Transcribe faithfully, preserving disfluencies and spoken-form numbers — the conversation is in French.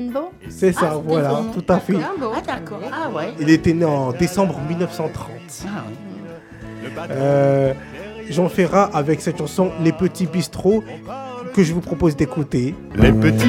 Bon. C'est ça, Ah, voilà, bon. tout à fait. Ah, bon. Ah, d'accord. Ah, ouais. Il était né en décembre mille neuf cent trente. Ah, oui. Euh, Jean Ferrat avec cette chanson Les Petits Bistrots que je vous propose d'écouter. Les petits